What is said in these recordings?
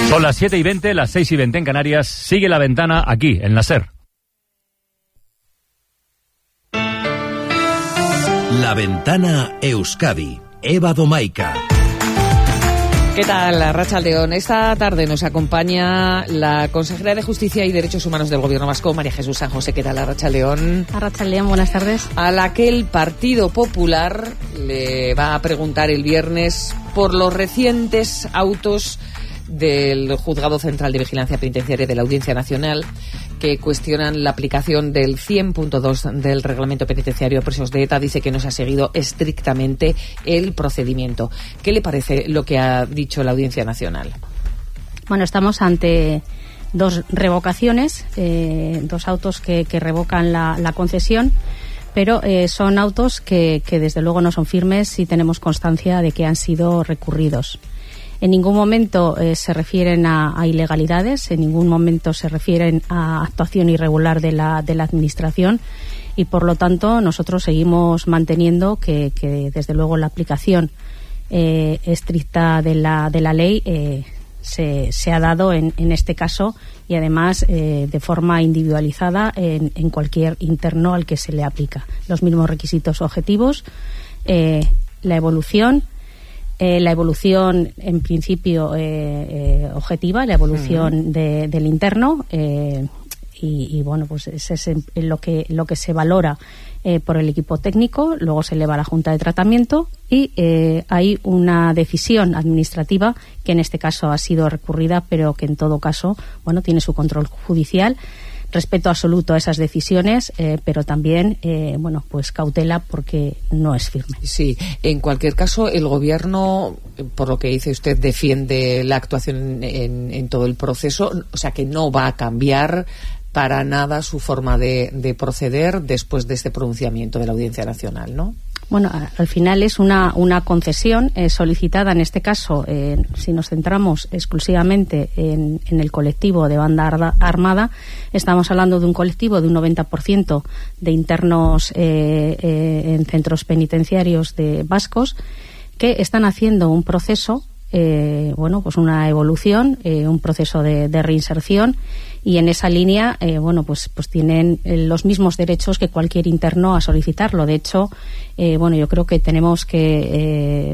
Son las 7:20, las 6:20 en Canarias. Sigue La Ventana aquí, en la SER. La Ventana Euskadi. Eva Domaica. ¿Qué tal, Arratsaldeon? Esta tarde nos acompaña la consejera de Justicia y Derechos Humanos del Gobierno vasco, María Jesús San José. ¿Qué tal, Arratsaldeon? Arratsaldeon, buenas tardes. A la que el Partido Popular le va a preguntar el viernes por los recientes autos del Juzgado Central de Vigilancia Penitenciaria de la Audiencia Nacional que cuestionan la aplicación del 100.2 del Reglamento Penitenciario a presos de ETA. Dice que no se ha seguido estrictamente el procedimiento. ¿Qué le parece lo que ha dicho la Audiencia Nacional? Bueno, estamos ante dos revocaciones, dos autos que revocan la concesión, pero son autos que desde luego no son firmes y tenemos constancia de que han sido recurridos. En ningún momento se refieren a ilegalidades, en ningún momento se refieren a actuación irregular de la Administración y, por lo tanto, nosotros seguimos manteniendo que desde luego, la aplicación estricta de la ley se ha dado en este caso y, además, de forma individualizada en cualquier interno al que se le aplica. Los mismos requisitos objetivos, la evolución en principio objetiva, la evolución del interno y bueno, pues ese es lo que se valora por el equipo técnico. Luego se eleva a la Junta de Tratamiento y hay una decisión administrativa que en este caso ha sido recurrida, pero que en todo caso, bueno, tiene su control judicial. Respeto absoluto a esas decisiones, pero también, bueno, pues cautela porque no es firme. Sí, en cualquier caso, el Gobierno, por lo que dice usted, defiende la actuación en todo el proceso, o sea que no va a cambiar para nada su forma de proceder después de este pronunciamiento de la Audiencia Nacional, ¿no? Bueno, al final es una concesión solicitada, en este caso, si nos centramos exclusivamente en el colectivo de banda armada, estamos hablando de un colectivo de un 90% de internos en centros penitenciarios de vascos que están haciendo un proceso, bueno, pues una evolución, un proceso de reinserción. Y en esa línea, bueno, pues tienen los mismos derechos que cualquier interno a solicitarlo. De hecho, bueno, yo creo que tenemos que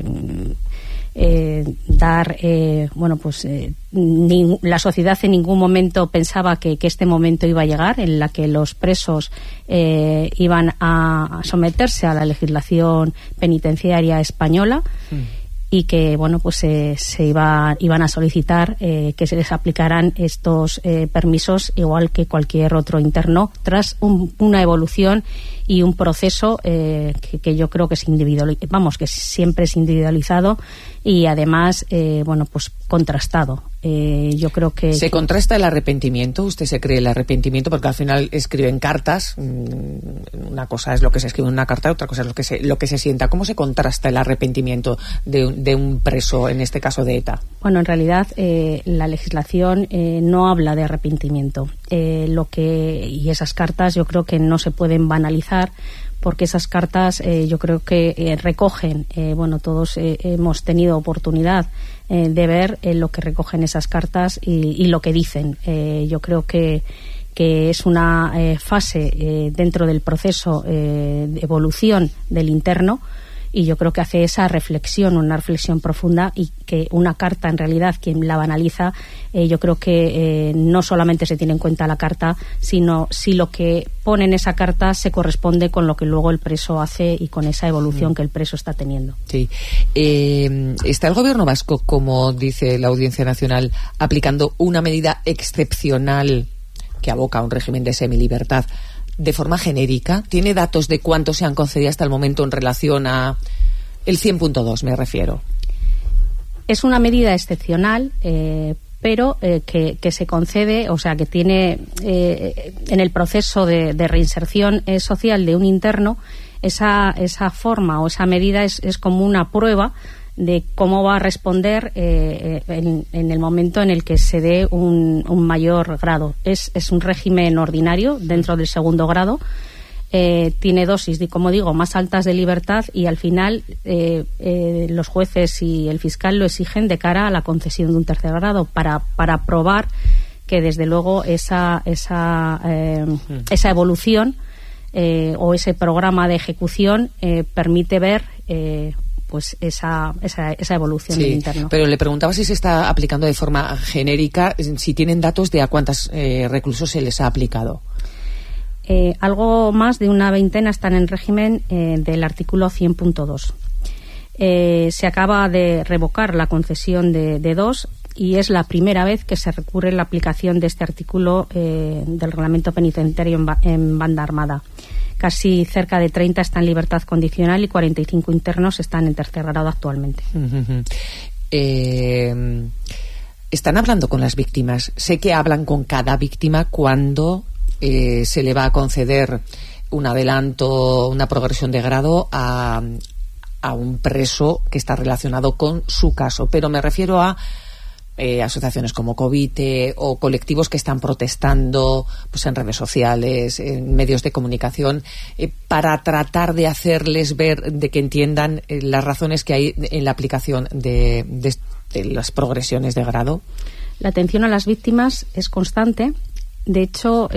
dar, bueno, pues la sociedad en ningún momento pensaba que este momento iba a llegar, en la que los presos iban a someterse a la legislación penitenciaria española. Y que, bueno, pues iban a solicitar que se les aplicaran estos permisos igual que cualquier otro interno, tras una evolución y un proceso que yo creo que es que siempre es individualizado y además, bueno, pues contrastado. Yo creo que ¿se contrasta el arrepentimiento? ¿Usted se cree el arrepentimiento? Porque al final escriben cartas. Una cosa es lo que se escribe en una carta, otra cosa es lo que se sienta. ¿Cómo se contrasta el arrepentimiento de un preso, en este caso de ETA? Bueno, en realidad la legislación no habla de arrepentimiento. Y esas cartas yo creo que no se pueden banalizar, porque esas cartas yo creo que recogen, bueno, todos hemos tenido oportunidad de ver lo que recogen esas cartas y lo que dicen. Yo creo que es una fase dentro del proceso de evolución del interno, y yo creo que hace esa reflexión, una reflexión profunda, y que una carta, en realidad, quien la banaliza, yo creo que no solamente se tiene en cuenta la carta, sino si lo que pone en esa carta se corresponde con lo que luego el preso hace y con esa evolución que el preso está teniendo. Sí. ¿Está el Gobierno vasco, como dice la Audiencia Nacional, aplicando una medida excepcional que aboca a un régimen de semilibertad de forma genérica? ¿Tiene datos de cuánto se han concedido hasta el momento en relación a el 100.2, me refiero? Es una medida excepcional, pero que se concede, o sea, que tiene en el proceso de reinserción social de un interno, esa forma o esa medida es como una prueba de cómo va a responder en el momento en el que se dé un mayor grado. Es un régimen ordinario dentro del segundo grado. tiene dosis, como digo, más altas de libertad, y al final los jueces y el fiscal lo exigen de cara a la concesión de un tercer grado para probar que desde luego esa evolución o ese programa de ejecución permite ver pues esa evolución del interno. Pero le preguntaba si se está aplicando de forma genérica, si tienen datos de a cuántos reclusos se les ha aplicado. Algo más de una veintena están en régimen del artículo 100.2. Se acaba de revocar la concesión de 2 y es la primera vez que se recurre la aplicación de este artículo del reglamento penitenciario en banda armada. Casi cerca de 30 están en libertad condicional y 45 internos están en tercer grado actualmente. Están hablando con las víctimas. Sé que hablan con cada víctima cuando se le va a conceder un adelanto, una progresión de grado a un preso que está relacionado con su caso. Pero me refiero a asociaciones como Covite o colectivos que están protestando pues en redes sociales, en medios de comunicación, para tratar de hacerles ver, de que entiendan las razones que hay en la aplicación de las progresiones de grado. La atención a las víctimas es constante. De hecho,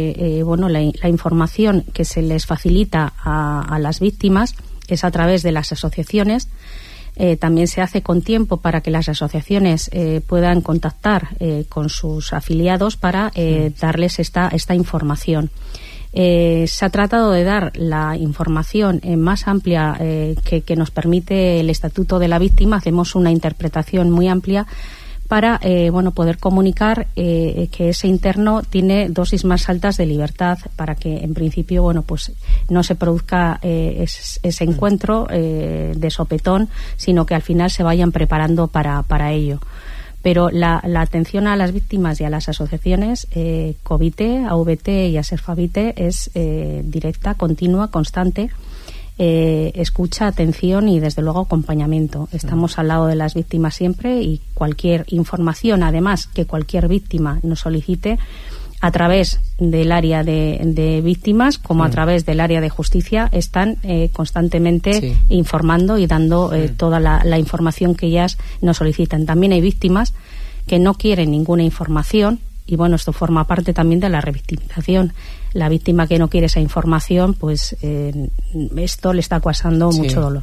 la información que se les facilita a las víctimas es a través de las asociaciones. También se hace con tiempo para que las asociaciones puedan contactar con sus afiliados para darles esta información. Se ha tratado de dar la información más amplia que nos permite el Estatuto de la Víctima. Hacemos una interpretación muy amplia para poder comunicar que ese interno tiene dosis más altas de libertad, para que en principio no se produzca ese encuentro de sopetón, sino que al final se vayan preparando para ello. Pero la atención a las víctimas y a las asociaciones, Covite, AVT y Aserfavite, es directa, continua, constante. Escucha, atención y desde luego acompañamiento. Estamos al lado de las víctimas siempre, y cualquier información, además, que cualquier víctima nos solicite a través del área de víctimas como a través del área de justicia, están constantemente informando y dando toda la información que ellas nos solicitan. También hay víctimas que no quieren ninguna información, y esto forma parte también de la revictimización. La víctima que no quiere esa información, pues esto le está causando mucho dolor.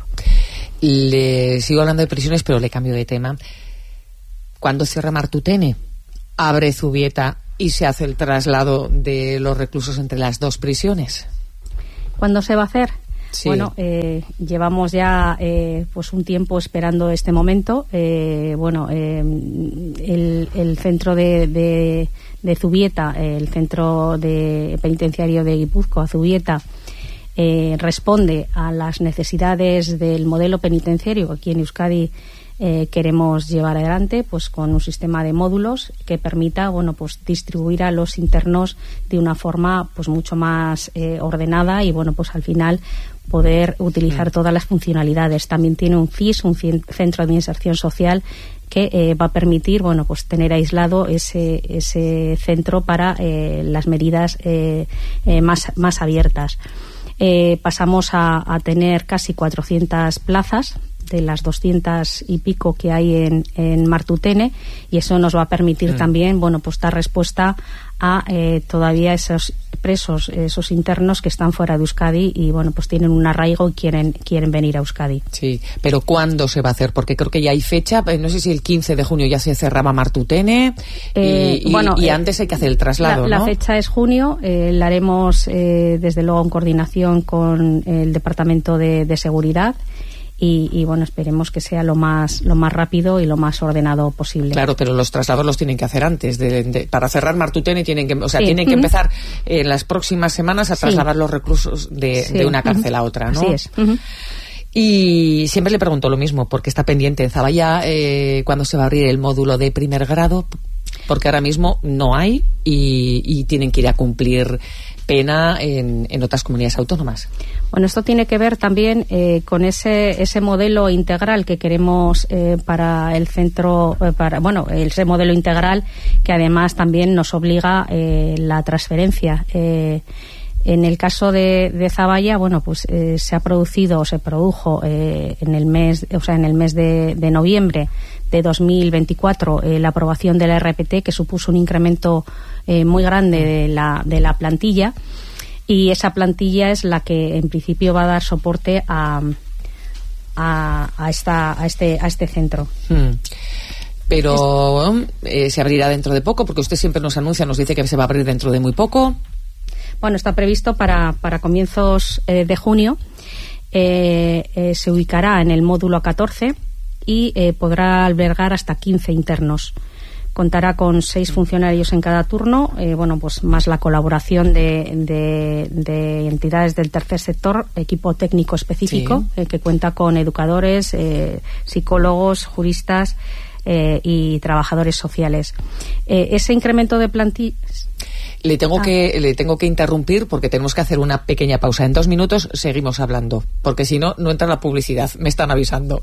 Le sigo hablando de prisiones, pero le cambio de tema. Cuando cierra Martutene, abre Zubieta y se hace el traslado de los reclusos entre las dos prisiones. ¿Cuándo se va a hacer? Sí. Llevamos ya un tiempo esperando este momento. El centro de Zubieta, el centro penitenciario de Guipúzcoa, Zubieta, responde a las necesidades del modelo penitenciario que aquí en Euskadi queremos llevar adelante, con un sistema de módulos que permita distribuir a los internos de una forma mucho más ordenada y al final poder utilizar todas las funcionalidades. También tiene un CIS, un centro de inserción social, que va a permitir tener aislado ese centro para las medidas más abiertas. Pasamos a tener casi 400 plazas de las 200 y pico que hay en Martutene, y eso nos va a permitir también dar respuesta a todavía esos presos, esos internos que están fuera de Euskadi y tienen un arraigo y quieren venir a Euskadi. Sí, pero ¿cuándo se va a hacer? Porque creo que ya hay fecha, no sé si el 15 de junio ya se cerraba Martutene y antes hay que hacer el traslado, la fecha es junio, la haremos desde luego en coordinación con el Departamento de Seguridad. Y esperemos que sea lo más rápido y lo más ordenado posible. Claro, pero los traslados los tienen que hacer antes para cerrar Martutene, tienen que empezar en las próximas semanas a trasladar los reclusos de una cárcel a otra, ¿no? Así es. Y siempre le pregunto lo mismo, porque está pendiente en Zaballa cuándo se va a abrir el módulo de primer grado, porque ahora mismo no hay y tienen que ir a cumplir pena en otras comunidades autónomas. Esto tiene que ver también con ese modelo integral que queremos para el centro, ese modelo integral que además también nos obliga la transferencia. En el caso de Zavalla, bueno, pues se produjo en el mes de noviembre de 2024 la aprobación de la RPT, que supuso un incremento muy grande de la plantilla, y esa plantilla es la que en principio va a dar soporte a este centro. Pero se abrirá dentro de poco, porque usted siempre nos anuncia, nos dice que se va a abrir dentro de muy poco. Bueno, está previsto para comienzos de junio. Se ubicará en el módulo 14 y podrá albergar hasta 15 internos. Contará con 6 funcionarios en cada turno, pues más la colaboración de entidades del tercer sector, equipo técnico específico, que cuenta con educadores, psicólogos, juristas y trabajadores sociales. Ese incremento de plantillas... Le tengo que interrumpir porque tenemos que hacer una pequeña pausa. En 2 minutos seguimos hablando, porque si no, no entra la publicidad. Me están avisando.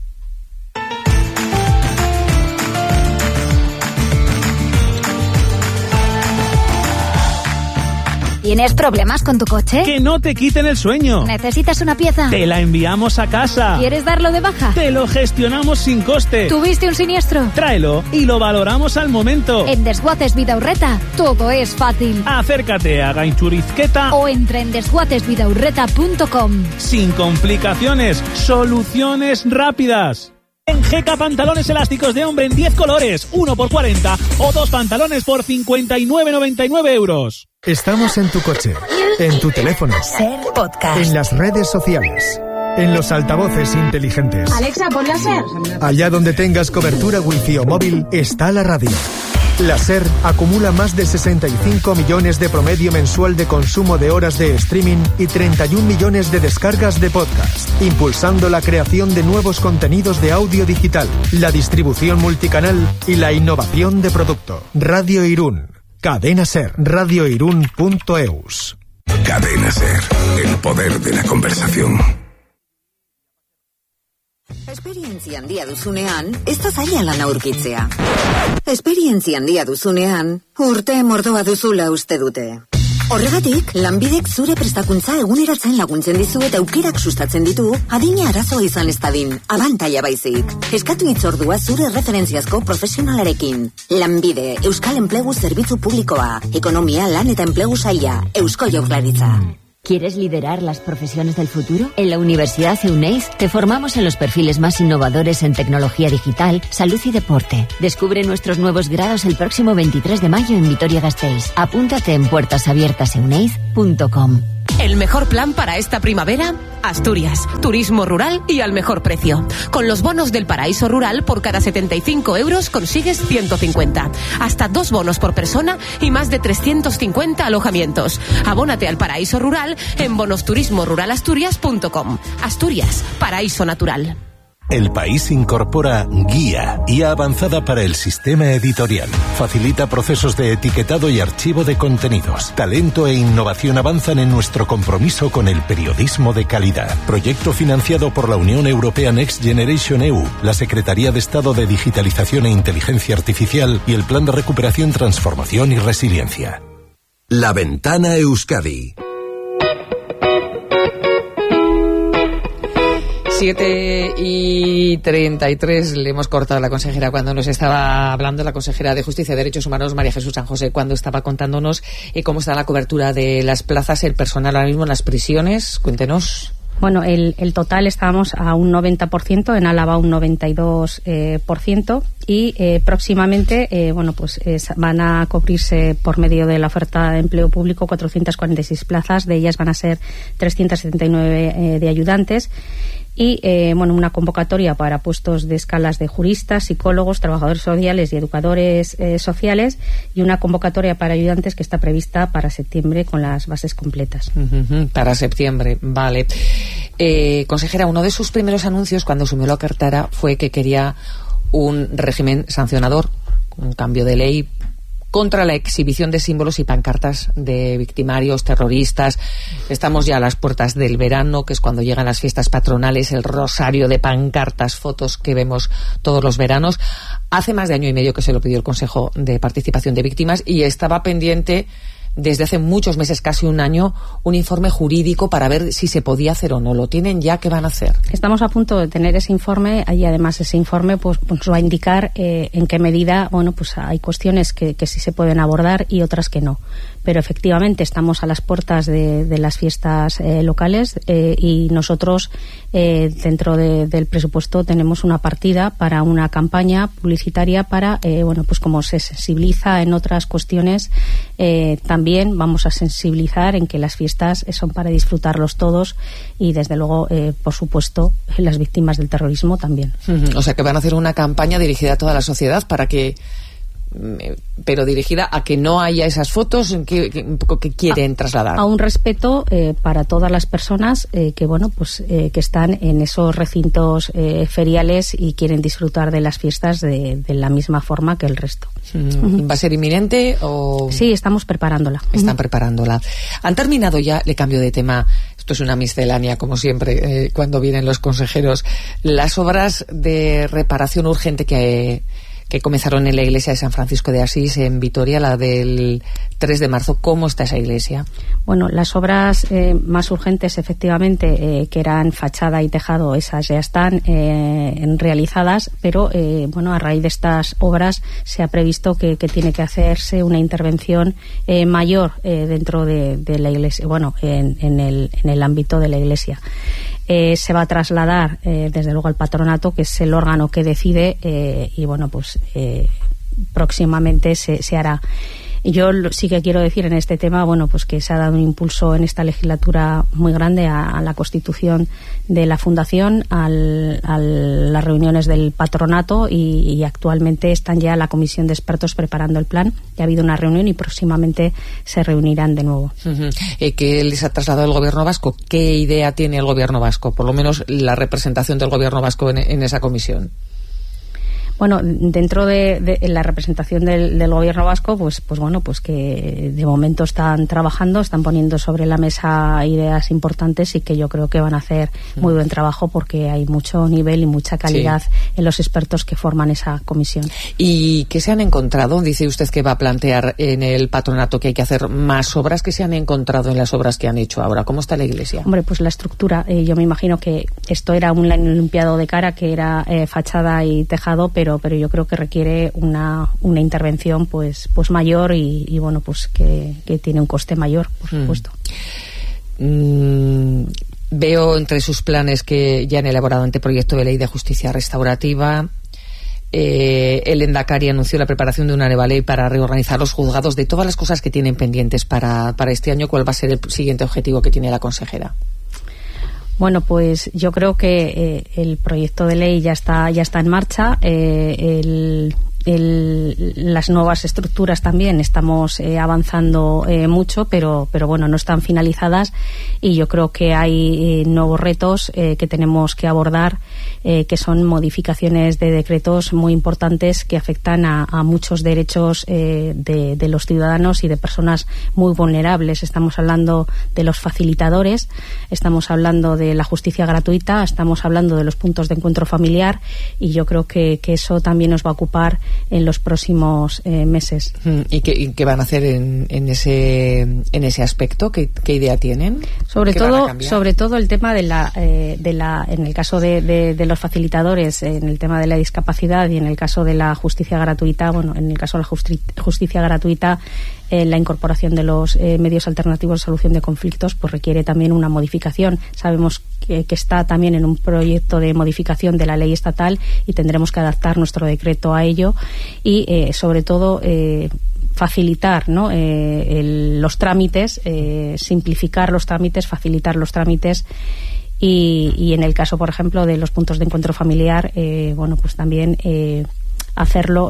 ¿Tienes problemas con tu coche? ¡Que no te quiten el sueño! ¿Necesitas una pieza? ¡Te la enviamos a casa! ¿Quieres darlo de baja? ¡Te lo gestionamos sin coste! ¿Tuviste un siniestro? Tráelo y lo valoramos al momento. En Desguaces Vidaurreta todo es fácil. Acércate a Gainchurizqueta o entra en desguatesvidaurreta.com. Sin complicaciones, soluciones rápidas. En GK pantalones elásticos de hombre en 10 colores, 1 por 40 o 2 pantalones por 59,99 euros. Estamos en tu coche, en tu teléfono, Ser Podcast, en las redes sociales, en los altavoces inteligentes. Alexa, ponla Ser. Allá donde tengas cobertura wifi o móvil, está la radio. La SER acumula más de 65 millones de promedio mensual de consumo de horas de streaming y 31 millones de descargas de podcast, impulsando la creación de nuevos contenidos de audio digital, la distribución multicanal y la innovación de producto. Radio Irún. Cadena SER. radioirun.eus. Cadena SER. El poder de la conversación. Esperientzia handia duzunean, ez da zaila lana aurkitzea. Esperientzia handia duzunean, urte mordoa duzula uste dute. Horregatik, Lanbidek zure prestakuntza eguneratzen laguntzen dizu eta aukerak sustatzen ditu, adina arazoa izan ez dadin, abantaila baizik. Eskatu hitzordua zure referentziazko profesionalarekin. Lanbide, Euskal Enplegu Zerbitzu Publikoa, Ekonomia, Lan eta Enplegu Saila, Eusko Jaurlaritza. ¿Quieres liderar las profesiones del futuro? En la Universidad Euneiz te formamos en los perfiles más innovadores en tecnología digital, salud y deporte. Descubre nuestros nuevos grados el próximo 23 de mayo en Vitoria-Gasteiz. Apúntate en puertasabiertaseuneiz.com. ¿El mejor plan para esta primavera? Asturias, turismo rural y al mejor precio. Con los bonos del Paraíso Rural, por cada 75 euros consigues 150. Hasta 2 bonos por persona y más de 350 alojamientos. Abónate al Paraíso Rural en bonosturismoruralasturias.com. Asturias, paraíso natural. El País incorpora Guía avanzada para el sistema editorial. Facilita procesos de etiquetado y archivo de contenidos. Talento e innovación avanzan en nuestro compromiso con el periodismo de calidad. Proyecto financiado por la Unión Europea Next Generation EU, la Secretaría de Estado de Digitalización e Inteligencia Artificial y el Plan de Recuperación, Transformación y Resiliencia. La Ventana Euskadi. 7:33, le hemos cortado a la consejera cuando nos estaba hablando, la consejera de Justicia y Derechos Humanos, María Jesús San José, cuando estaba contándonos cómo está la cobertura de las plazas, el personal ahora mismo en las prisiones. Cuéntenos. Bueno, el total estábamos a un 90%, en Álava un 92%, y próximamente van a cubrirse por medio de la oferta de empleo público 446 plazas, de ellas van a ser 379 de ayudantes. Y una convocatoria para puestos de escalas de juristas, psicólogos, trabajadores sociales y educadores sociales, y una convocatoria para ayudantes que está prevista para septiembre con las bases completas. Para septiembre, vale. Consejera, uno de sus primeros anuncios cuando asumió la cartera fue que quería un régimen sancionador, un cambio de ley contra la exhibición de símbolos y pancartas de victimarios terroristas. Estamos ya a las puertas del verano, que es cuando llegan las fiestas patronales, el rosario de pancartas, fotos que vemos todos los veranos. Hace más de año y medio que se lo pidió el Consejo de Participación de Víctimas y estaba pendiente desde hace muchos meses, casi un año, un informe jurídico para ver si se podía hacer o no. ¿Lo tienen ya? ¿Qué van a hacer? Estamos a punto de tener ese informe y además ese informe pues va a indicar en qué medida, bueno, pues hay cuestiones que sí se pueden abordar y otras que no. Pero efectivamente estamos a las puertas de las fiestas locales y nosotros dentro del presupuesto tenemos una partida para una campaña publicitaria para, bueno, pues como se sensibiliza en otras cuestiones, también vamos a sensibilizar en que las fiestas son para disfrutarlos todos y desde luego, por supuesto, las víctimas del terrorismo también. O sea que van a hacer una campaña dirigida a toda la sociedad para que, pero dirigida a que no haya esas fotos que quieren trasladar. A un respeto para todas las personas que, bueno, pues que están en esos recintos feriales y quieren disfrutar de las fiestas de la misma forma que el resto. ¿Va a ser inminente o...? Sí, estamos preparándola. Están preparándola. ¿Han terminado ya, le cambio de tema, esto es una miscelánea como siempre cuando vienen los consejeros, las obras de reparación urgente que comenzaron en la iglesia de San Francisco de Asís en Vitoria, la del 3 de marzo. ¿Cómo está esa iglesia? Bueno, las obras más urgentes, efectivamente, que eran fachada y tejado, esas ya están realizadas, pero bueno, a raíz de estas obras se ha previsto que tiene que hacerse una intervención mayor dentro de la iglesia, bueno, en el ámbito de la iglesia. Se va a trasladar desde luego al patronato, que es el órgano que decide, y bueno, pues próximamente se hará. Yo sí que quiero decir en este tema, bueno, pues que se ha dado un impulso en esta legislatura muy grande a la constitución de la fundación, a las reuniones del patronato y actualmente están ya la comisión de expertos preparando el plan. Ya ha habido una reunión y próximamente se reunirán de nuevo. ¿Qué les ha trasladado el gobierno vasco? ¿Qué idea tiene el gobierno vasco? Por lo menos la representación del gobierno vasco en esa comisión. Bueno, dentro de la representación del gobierno vasco, pues bueno, pues que de momento están trabajando, están poniendo sobre la mesa ideas importantes y que yo creo que van a hacer muy buen trabajo porque hay mucho nivel y mucha calidad en los expertos que forman esa comisión. ¿Y qué se han encontrado? Dice usted que va a plantear en el patronato que hay que hacer más obras. ¿Qué se han encontrado en las obras que han hecho ahora? ¿Cómo está la iglesia? Hombre, pues la estructura. Yo me imagino que esto era un limpiado de cara, que era fachada y tejado, pero yo creo que requiere una intervención pues mayor y bueno, pues que tiene un coste mayor, por supuesto. Veo entre sus planes que ya han elaborado anteproyecto de ley de justicia restaurativa. El Endacari anunció la preparación de una nueva ley para reorganizar los juzgados. De todas las cosas que tienen pendientes para este año, ¿cuál va a ser el siguiente objetivo que tiene la consejera? Bueno, pues yo creo que el proyecto de ley ya está en marcha. Las nuevas estructuras también estamos avanzando mucho, pero bueno, no están finalizadas y yo creo que hay nuevos retos que tenemos que abordar, que son modificaciones de decretos muy importantes que afectan a muchos derechos de los ciudadanos y de personas muy vulnerables. Estamos hablando de los facilitadores, estamos hablando de la justicia gratuita, estamos hablando de los puntos de encuentro familiar y yo creo que eso también nos va a ocupar en los próximos meses. ¿Y qué van a hacer en ese aspecto? ¿Qué idea tienen? Sobre todo el tema en el caso de los facilitadores, en el tema de la discapacidad y en el caso de la justicia gratuita, bueno, en el caso de la justicia gratuita, la incorporación de los medios alternativos de solución de conflictos pues requiere también una modificación. Sabemos que está también en un proyecto de modificación de la ley estatal y tendremos que adaptar nuestro decreto a ello y sobre todo facilitar, ¿no?, los trámites, simplificar los trámites, facilitar los trámites y en el caso, por ejemplo, de los puntos de encuentro familiar, bueno, pues también hacerlo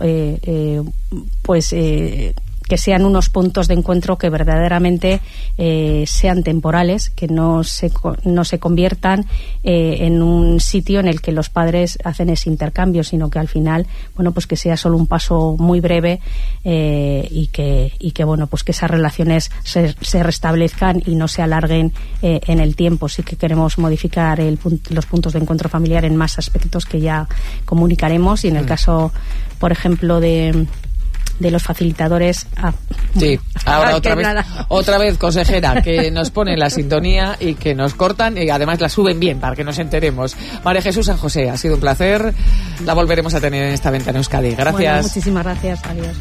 que sean unos puntos de encuentro que verdaderamente sean temporales, que no se conviertan en un sitio en el que los padres hacen ese intercambio, sino que al final, bueno, pues que sea solo un paso muy breve y que bueno, pues que esas relaciones se restablezcan y no se alarguen en el tiempo. Sí que queremos modificar los puntos de encuentro familiar en más aspectos que ya comunicaremos y en el caso, por ejemplo, de los facilitadores. Sí, ahora nada. otra vez, consejera, que nos pone la sintonía y que nos cortan y además la suben bien para que nos enteremos. María Jesús San José, ha sido un placer. La volveremos a tener en esta Ventana Euskadi. Gracias. Bueno, muchísimas gracias. Adiós.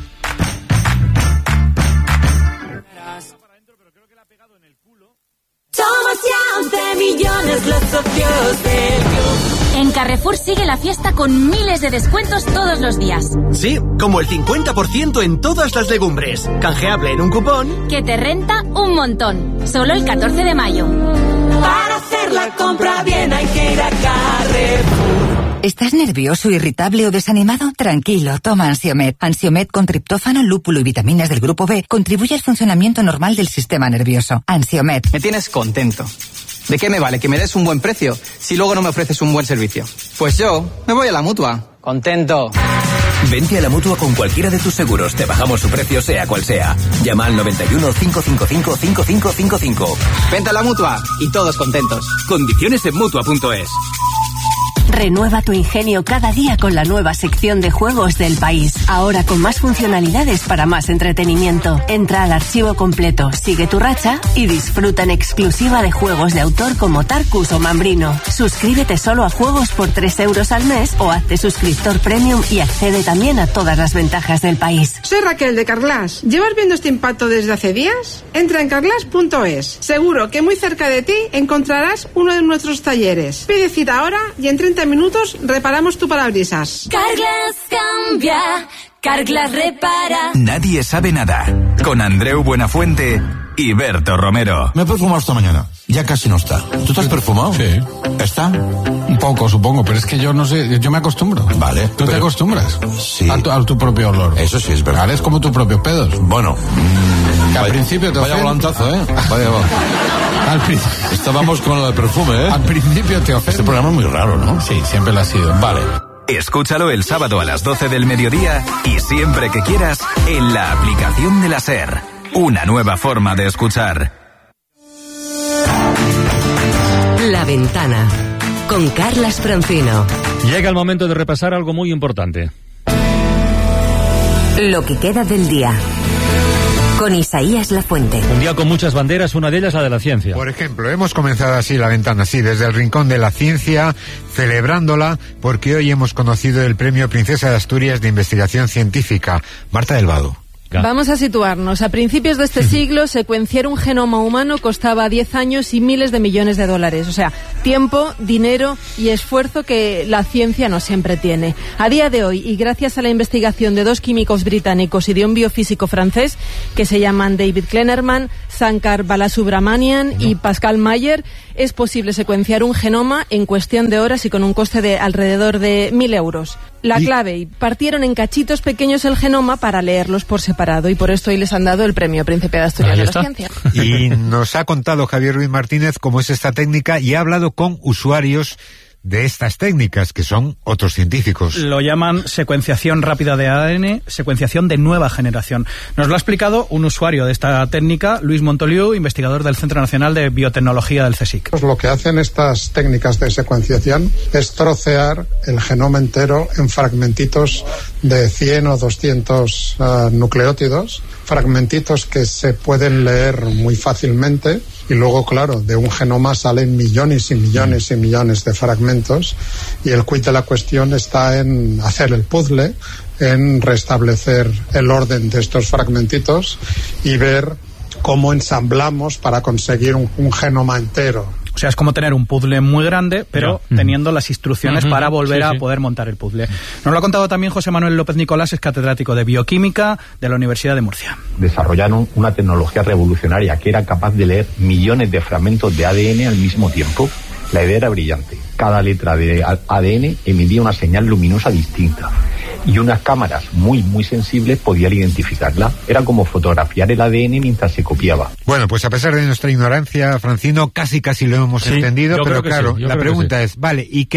Somos ya 11 millones los socios del club. En Carrefour sigue la fiesta con miles de descuentos todos los días. Sí, como el 50% en todas las legumbres. Canjeable en un cupón que te renta un montón. Solo el 14 de mayo. Para hacer la compra bien hay que ir a Carrefour. ¿Estás nervioso, irritable o desanimado? Tranquilo, toma Ansiomed. Ansiomed con triptófano, lúpulo y vitaminas del grupo B contribuye al funcionamiento normal del sistema nervioso. Ansiomed. Me tienes contento. ¿De qué me vale que me des un buen precio si luego no me ofreces un buen servicio? Pues yo me voy a la Mutua. Contento. Vente a la Mutua con cualquiera de tus seguros. Te bajamos su precio sea cual sea. Llama al 91 555 5555. Vente a la Mutua y todos contentos. Condiciones en Mutua.es. Renueva tu ingenio cada día con la nueva sección de juegos del país. Ahora con más funcionalidades para más entretenimiento. Entra al archivo completo, sigue tu racha y disfruta en exclusiva de juegos de autor como Tarkus o Mambrino. Suscríbete solo a juegos por 3 euros al mes o hazte suscriptor premium y accede también a todas las ventajas del país. Soy Raquel de Carglass. ¿Llevas viendo este impacto desde hace días? Entra en carglass.es. Seguro que muy cerca de ti encontrarás uno de nuestros talleres. Pide cita ahora y en 30 minutos reparamos tu parabrisas. Carglass cambia, Carglass repara. Nadie sabe nada. Con Andreu Buenafuente y Berto Romero. Me he perfumado esta mañana. Ya casi no está. ¿Tú te has perfumado? Sí. ¿Está? Un poco, supongo, pero es que yo no sé, yo me acostumbro. Vale. ¿Tú te acostumbras? Sí. A tu propio olor. Eso sí es verdad. Vale, es como tus propios pedos. Bueno. Que al principio te vaya volantazo, ¿eh? Vaya. Estábamos con lo de perfume, ¿eh? Al principio te ofende. Este programa es muy raro, ¿no? Sí, siempre lo ha sido. Vale. Escúchalo el sábado a las 12 del mediodía y siempre que quieras en la aplicación de la SER. Una nueva forma de escuchar. La Ventana con Carlas Francino. Llega el momento de repasar algo muy importante. Lo que queda del día. Con Isaías Lafuente. Un día con muchas banderas, una de ellas la de la ciencia. Por ejemplo, hemos comenzado así la ventana, así, desde el rincón de la ciencia, celebrándola, porque hoy hemos conocido el Premio Princesa de Asturias de Investigación Científica. Marta del Vado. Vamos a situarnos. A principios de este siglo, secuenciar un genoma humano costaba 10 años y miles de millones de dólares. O sea, tiempo, dinero y esfuerzo que la ciencia no siempre tiene. A día de hoy, y gracias a la investigación de 2 químicos británicos y de un biofísico francés, que se llaman David Kleinerman, Sankar Balasubramanian y Pascal Mayer, es posible secuenciar un genoma en cuestión de horas y con un coste de alrededor de 1.000 euros. La clave, partieron en cachitos pequeños el genoma para leerlos por separado y por esto hoy les han dado el Premio Príncipe de Asturias de la Ciencia. Y nos ha contado Javier Ruiz Martínez cómo es esta técnica y ha hablado con usuarios de estas técnicas, que son otros científicos. Lo llaman secuenciación rápida de ADN, secuenciación de nueva generación. Nos lo ha explicado un usuario de esta técnica, Luis Montoliu, investigador del Centro Nacional de Biotecnología del CSIC. Pues lo que hacen estas técnicas de secuenciación es trocear el genoma entero en fragmentitos de 100 o 200 nucleótidos, fragmentitos que se pueden leer muy fácilmente. Y luego, claro, de un genoma salen millones y millones y millones de fragmentos y el quid de la cuestión está en hacer el puzzle, en restablecer el orden de estos fragmentitos y ver cómo ensamblamos para conseguir un genoma entero. O sea, es como tener un puzzle muy grande, pero teniendo las instrucciones para volver a poder montar el puzzle. Nos lo ha contado también José Manuel López Nicolás, es catedrático de Bioquímica de la Universidad de Murcia. Desarrollaron una tecnología revolucionaria que era capaz de leer millones de fragmentos de ADN al mismo tiempo. La idea era brillante. Cada letra de ADN emitía una señal luminosa distinta y unas cámaras muy sensibles podían identificarla. Era como fotografiar el ADN mientras se copiaba. Bueno, pues a pesar de nuestra ignorancia, Francino, casi lo hemos entendido, pero claro, la pregunta es, vale, ¿y qué?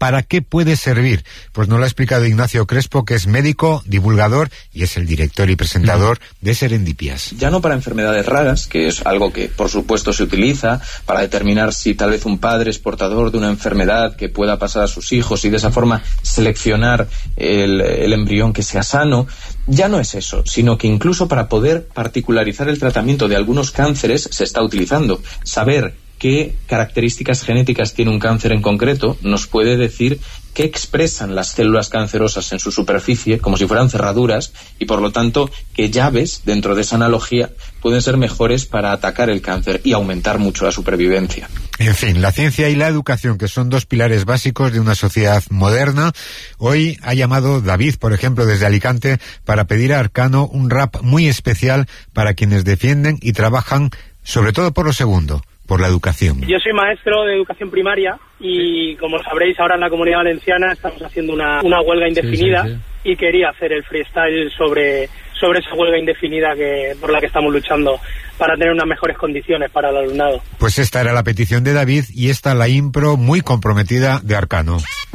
¿Para qué puede servir? Pues nos lo ha explicado Ignacio Crespo, que es médico, divulgador y es el director y presentador de Serendipias. Ya no para enfermedades raras, que es algo que por supuesto se utiliza para determinar si tal vez un padre es portador de una enfermedad que pueda pasar a sus hijos y de esa forma seleccionar el embrión que sea sano. Ya no es eso, sino que incluso para poder particularizar el tratamiento de algunos cánceres se está utilizando. Saber qué características genéticas tiene un cáncer en concreto nos puede decir qué expresan las células cancerosas en su superficie, como si fueran cerraduras, y por lo tanto qué llaves dentro de esa analogía pueden ser mejores para atacar el cáncer y aumentar mucho la supervivencia. En fin, la ciencia y la educación, que son dos pilares básicos de una sociedad moderna. Hoy ha llamado David, por ejemplo, desde Alicante, para pedir a Arcano un rap muy especial para quienes defienden y trabajan, sobre todo por lo segundo, por la educación. Yo soy maestro de educación primaria y, como sabréis, ahora en la Comunidad Valenciana estamos haciendo una huelga indefinida y quería hacer el freestyle sobre esa huelga indefinida por la que estamos luchando para tener unas mejores condiciones para el alumnado. Pues esta era la petición de David y esta la impro muy comprometida de Arcano.